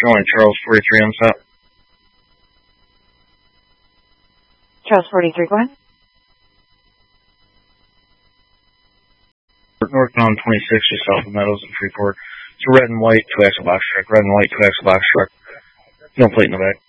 Showing Charles 43 on top. Charles 43, go ahead. Northbound 26, just south of Meadows and Freeport. It's a red and white 2-axle box truck. Red and white 2-axle box truck. No plate in the back.